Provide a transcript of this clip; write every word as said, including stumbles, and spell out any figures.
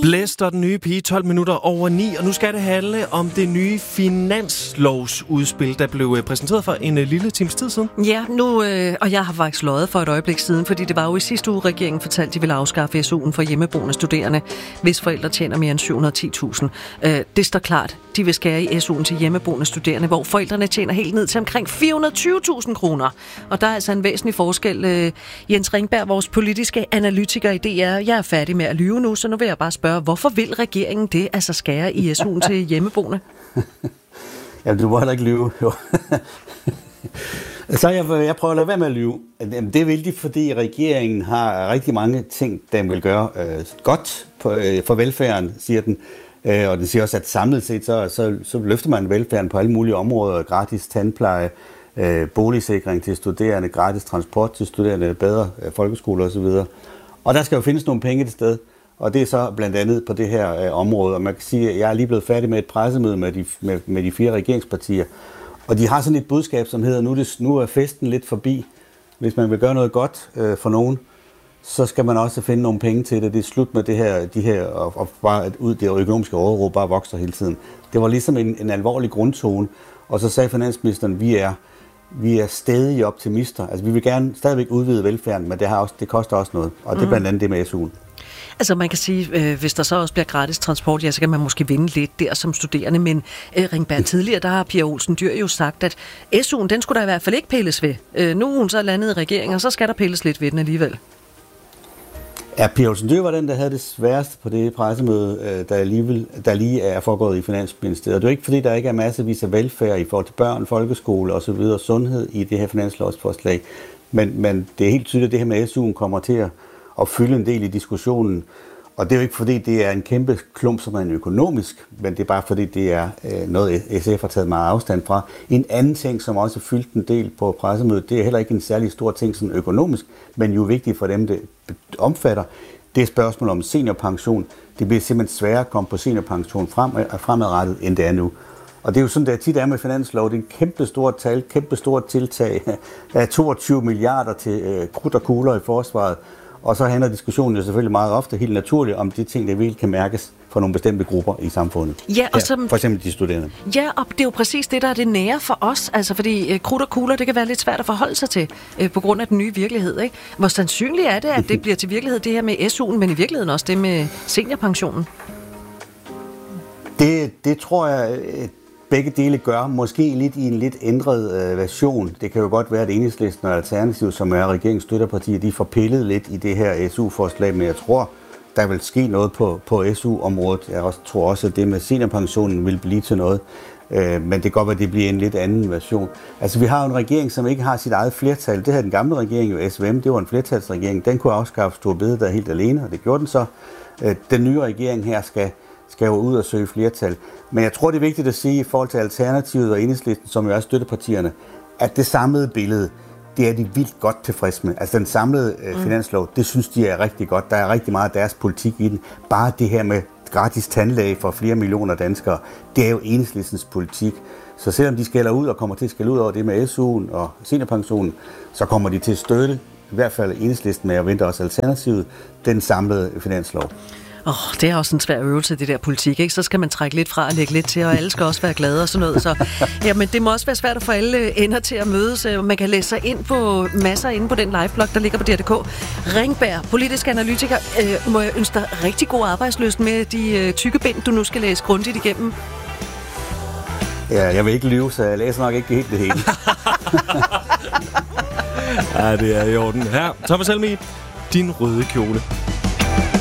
Blæst og den nye pige, tolv minutter over ni, og nu skal det handle om det nye finanslovsudspil, der blev præsenteret for en lille times tid siden. Ja, nu, øh, og jeg har faktisk løjet for et øjeblik siden, fordi det var jo i sidste uge, regeringen fortalte, at de ville afskaffe S U'en for hjemmeboende studerende, hvis forældre tjener mere end syv hundrede og ti tusind. Øh, det står klart, de vil skære i S U'en til hjemmeboende studerende, hvor forældrene tjener helt ned til omkring fire hundrede og tyve tusind kroner. Og der er altså en væsentlig forskel. Øh, Jens Ringberg, vores politiske analytiker i D R, jeg er færdig med at lyve nu, så nu vil jeg bare spørge, hvorfor vil regeringen det, altså skære i S U'en til hjemmeboende? Jamen, du må heller ikke lyve. Så jeg, jeg prøver at lade være med at lyve. Det vil de, fordi regeringen har rigtig mange ting, den vil gøre øh, godt på, øh, for velfærden, siger den. Øh, og den siger også, at samlet set, så, så, så løfter man velfærden på alle mulige områder. Gratis tandpleje, øh, boligsikring til studerende, gratis transport til studerende, bedre øh, folkeskoler osv. Og der skal jo findes nogle penge et sted. Og det er så blandt andet på det her øh, område. Og man kan sige, at jeg er lige blevet færdig med et pressemøde med de, med, med de fire regeringspartier. Og de har sådan et budskab, som hedder, nu er, det, nu er festen lidt forbi. Hvis man vil gøre noget godt øh, for nogen, så skal man også finde nogle penge til det. Det er slut med det her, de her og, og bare at ud, det økonomiske råderum bare vokser hele tiden. Det var ligesom en, en alvorlig grundtone. Og så sagde finansministeren, vi er, vi er stadige optimister. Altså vi vil gerne stadigvæk udvide velfærden, men det, har også, det koster også noget. Og det er blandt andet det med S U'en. Altså man kan sige, øh, hvis der så også bliver gratis transport, ja, så kan man måske vinde lidt der som studerende, men øh, Ringberg, tidligere, der har Pia Olsen Dyhr jo sagt, at S U'en, den skulle der i hvert fald ikke pilles ved. Øh, nu er hun så landet i regeringen, og så skal der pilles lidt ved den alligevel. Ja, Pia Olsen Dyhr var den, der havde det sværeste på det pressemøde, der, alligevel, der lige er foregået i Finansministeriet. Det er jo ikke, fordi der ikke er massevis af velfærd i forhold til børn, folkeskole osv. sundhed i det her finanslovsforslag, men, men det er helt tydeligt, at det her med S U'en kommer til at og fylde en del i diskussionen. Og det er jo ikke fordi, det er en kæmpe klump, som er en økonomisk, men det er bare fordi, det er øh, noget, S F har taget meget afstand fra. En anden ting, som også fyldte en del på pressemødet, det er heller ikke en særlig stor ting sådan økonomisk, men jo vigtigt for dem, det omfatter. Det er spørgsmål om seniorpension. Det bliver simpelthen sværere at komme på seniorpension frem, fremadrettet, end det er nu. Og det er jo sådan, der tit er med finanslov. Det er en kæmpe stort tal, kæmpe stort tiltag af toogtyve milliarder til øh, krudt og kugler i forsvaret. Og så handler diskussionen jo selvfølgelig meget ofte helt naturligt om de ting, der virkelig kan mærkes for nogle bestemte grupper i samfundet. Ja, og så, for eksempel de studerende. Ja, og det er jo præcis det, der er det nære for os. Altså fordi øh, krudt og kugler, det kan være lidt svært at forholde sig til øh, på grund af den nye virkelighed. Ikke? Hvor sandsynligt er det, at det bliver til virkelighed det her med S U'en, men i virkeligheden også det med seniorpensionen? Det, det tror jeg... Begge dele gør, måske lidt i en lidt ændret øh, version. Det kan jo godt være, at Enhedslisten og Alternativet, som er regeringsstøtterpartier, de får pillet lidt i det her S U-forslag, men jeg tror, der vil ske noget på, på S U-området. Jeg også, tror også, at det med seniorpensionen vil blive til noget, øh, men det kan godt være, at det bliver en lidt anden version. Altså, vi har jo en regering, som ikke har sit eget flertal. Det havde den gamle regering jo, S V M, det var en flertalsregering. Den kunne afskaffe store bededag helt alene, og det gjorde den så. Øh, den nye regering her skal skal jo ud og søge flertal. Men jeg tror, det er vigtigt at sige i forhold til Alternativet og Enhedslisten, som jo er støttepartierne, at det samlede billede, det er de vildt godt tilfreds med. Altså den samlede øh, finanslov, det synes de er rigtig godt. Der er rigtig meget af deres politik i den. Bare det her med gratis tandlæge for flere millioner danskere, det er jo Enhedslistens politik. Så selvom de skælder ud og kommer til at skælde ud over det med S U'en og seniorpensionen, så kommer de til at støtte, i hvert fald Enhedslisten med, og venter også Alternativet, den samlede finanslov. Åh, oh, det er også en svær øvelse, det der politik, ikke? Så skal man trække lidt fra og lægge lidt til, og alle skal også være glade og sådan noget. Så, ja, men det må også være svært at få alle ender til at mødes. Man kan læse sig ind på masser inde på den liveblog, der ligger på D R punktum d k. Ringberg, politisk analytiker, øh, må jeg ønske dig rigtig god arbejdsløst med de øh, tykke bind, du nu skal læse grundigt igennem. Ja, jeg vil ikke lyve, så jeg læser nok ikke helt det hele. Ja, det er i orden. Her, Thomas Helmig, din røde kjole.